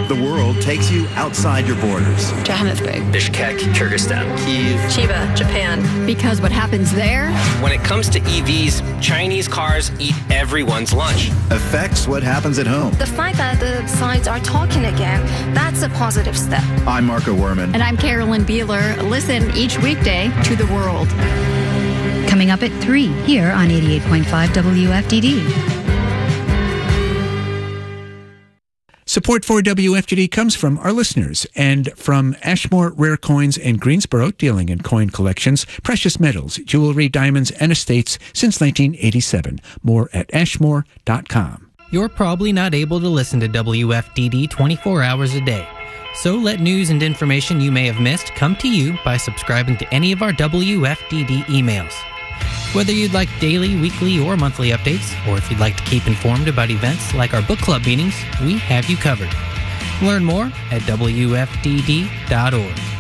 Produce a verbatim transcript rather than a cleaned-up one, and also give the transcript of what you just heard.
The world takes you outside your borders. Johannesburg, Bishkek, Kyrgyzstan, Kyiv, Chiba, Japan. Because what happens there? When it comes to E Vs, Chinese cars eat everyone's lunch. Affects what happens at home. The fact that the sides are talking again, that's a positive step. I'm Marco Werman. And I'm Carolyn Beeler. Listen each weekday to The World. Coming up at three here on eighty-eight point five W F D D. Support for W F D D comes from our listeners and from Ashmore Rare Coins in Greensboro, dealing in coin collections, precious metals, jewelry, diamonds, and estates since nineteen eighty-seven. More at ashmore dot com. You're probably not able to listen to W F D D twenty-four hours a day. So let news and information you may have missed come to you by subscribing to any of our W F D D emails. Whether you'd like daily, weekly, or monthly updates, or if you'd like to keep informed about events like our book club meetings, we have you covered. Learn more at W F D D dot org.